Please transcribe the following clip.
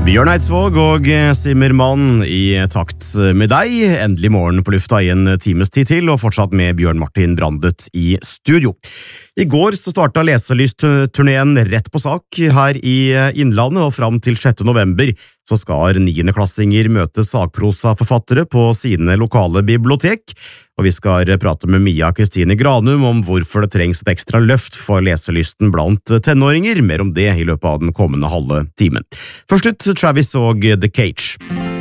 Bjørn Eidsvåg og Simmermann i takt med deg. Endelig morgen på lufta i en times tid til, og fortsatt med Bjørn Martin Brandet i studio. I går så startet leselystturnéen rett på sak her i Innlandet, og fram til 6. november så skal 9.-klassinger møte sakprosaforfattere på sine lokale bibliotek. Og vi skal prate med Mia Kristine Granum om hvorfor det trengs et ekstra løft for leselysten blant tenåringer. Mer om det i løpet av den kommende halve timen. Først ut Travis og The Cage.